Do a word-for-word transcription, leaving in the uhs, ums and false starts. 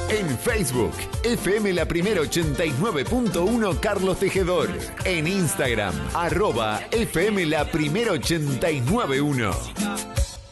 En Facebook, F M La Primera ochenta y nueve punto uno Carlos Tejedor. En Instagram, arroba F M La Primera ochenta y nueve punto uno.